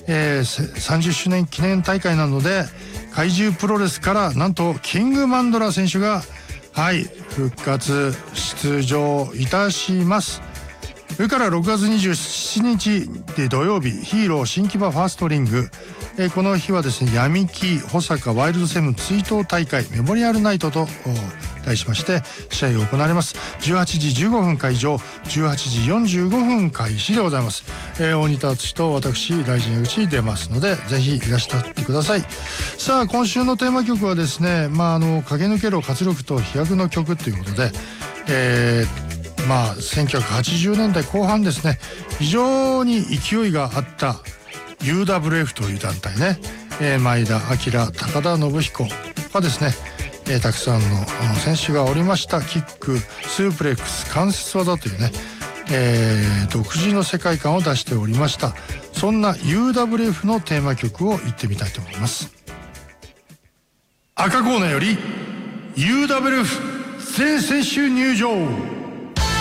30周年記念大会なので怪獣プロレスからなんとキングマンドラー選手が復活出場いたします。それから6月27日で土曜日、ヒーロー新木場ファーストリング、この日はですね、闇木保坂ワイルドセブン追悼大会メモリアルナイトと題しまして試合が行われます。18時15分会場、18時45分開始でございます。大仁田敦と私大臣口出ますので、ぜひいらしてってください。さあ、今週のテーマ曲はですね、駆け抜けろ活力と飛躍の曲ということで、1980年代後半ですね、非常に勢いがあった UWF という団体ね、前田明、高田信彦がですね、たくさんの選手がおりました。キック、スープレックス、関節技というね、独自の世界観を出しておりました。そんな UWF のテーマ曲を言ってみたいと思います。赤コーナーより UWF 全選手入場。